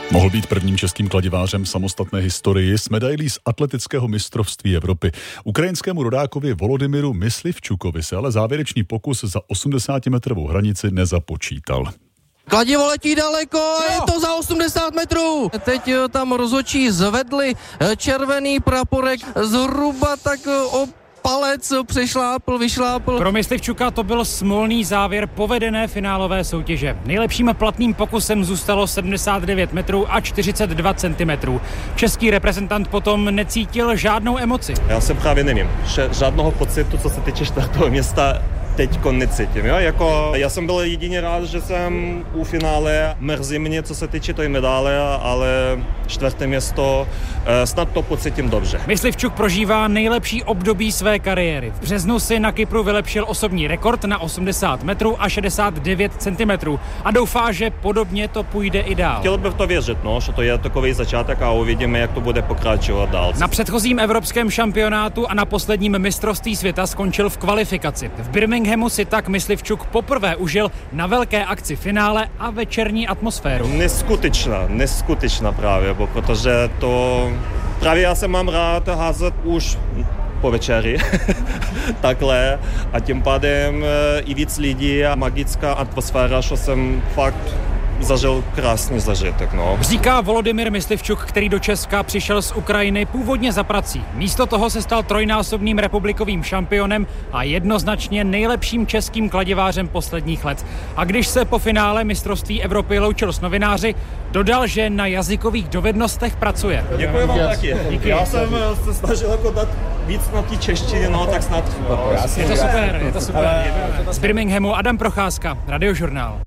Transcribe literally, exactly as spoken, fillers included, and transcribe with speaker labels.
Speaker 1: Mohl být prvním českým kladivářem samostatné historii s medailí z atletického mistrovství Evropy. Ukrajinskému rodákovi Volodymyru Myslivčukovi se ale závěrečný pokus za osmdesátimetrovou hranici nezapočítal.
Speaker 2: Kladivo letí daleko, jo. Je to za osmdesát metrů. Teď tam rozhodčí zvedli červený praporek zhruba tak o palec, přešlápl, vyšlápl.
Speaker 3: Pro Myslivčuka to byl smolný závěr povedené finálové soutěže. Nejlepším platným pokusem zůstalo sedmdesát devět metrů a čtyřicet dva centimetrů. Český reprezentant potom necítil žádnou emoci.
Speaker 4: Já se právě nevím, že žádného pocitu, co se týče čtvrtého města, teďko necítím. Jo? Jako, já jsem byl jedině rád, že jsem u finále, mrzí mě, co se týče té medaile, ale čtvrté město, snad to pocítím dobře.
Speaker 3: Myslivčuk prožívá nejlepší období své kariéry. V březnu si na Kypru vylepšil osobní rekord na osmdesát metrů a šedesát devět centimetrů a doufá, že podobně to půjde i dál.
Speaker 4: Chtěl bych to věřit, no, že to je takový začátek a uvidíme, jak to bude pokračovat dál.
Speaker 3: Na předchozím evropském šampionátu a na posledním mistrovství světa skončil v kvalifikaci. V Birminghamu si tak Myslivčuk poprvé užil na velké akci finále a večerní atmosféru.
Speaker 4: Neskutečná, neskutečná právě, protože to právě já se mám rád házet už po večeri, takhle, a tím pádem i víc lidí a magická atmosféra, že jsem fakt zažil krásný zažitek, no.
Speaker 3: Říká Volodymyr Myslivčuk, který do Česka přišel z Ukrajiny původně za prací. Místo toho se stal trojnásobným republikovým šampionem a jednoznačně nejlepším českým kladivářem posledních let. A když se po finále mistrovství Evropy loučil s novináři, dodal, že na jazykových dovednostech pracuje.
Speaker 4: Děkuji vám taky. Díky. Já jsem se snažil jako dát víc na té češtině, no tak snad.
Speaker 3: Je to super, je to super. Z Birminghamu Adam Procházka, Radiožurnál.